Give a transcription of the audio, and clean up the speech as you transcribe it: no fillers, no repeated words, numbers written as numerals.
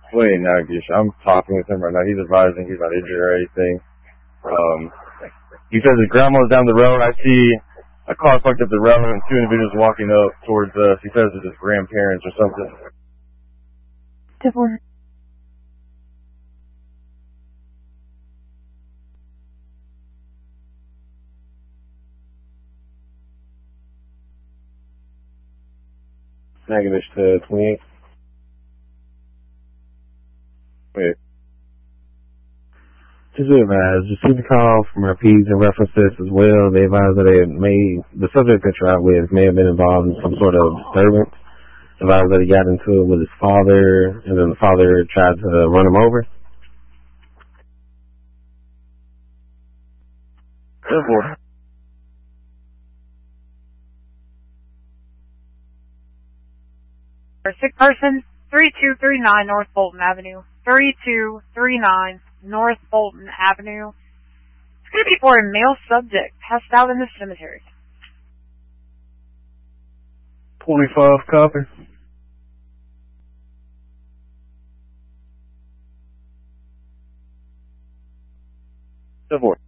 Wait, now, Gish, I'm talking with him right now. He's advising he's not injured or anything. He says his grandma's down the road. I see a car parked up the road and two individuals walking up towards us. He says it's his grandparents or something. Different. Negative to 28. Wait. Just received a call from our P's and references as well. They advised that the subject that you're out with may have been involved in some sort of disturbance. Advised that he got into it with his father, and then the father tried to run him over. Good boy. Sick person, 3239 North Bolton Avenue. 3239 North Bolton Avenue. It's going to be for a male subject passed out in the cemetery. 25 copy. Good boy.